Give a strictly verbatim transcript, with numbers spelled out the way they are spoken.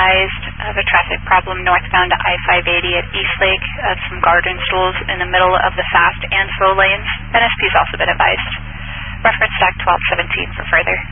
advised of a traffic problem northbound to I five eighty at Eastlake of some garden stools in the middle of the fast and slow lanes. N S P has also been advised. Reference Act twelve seventeen for further.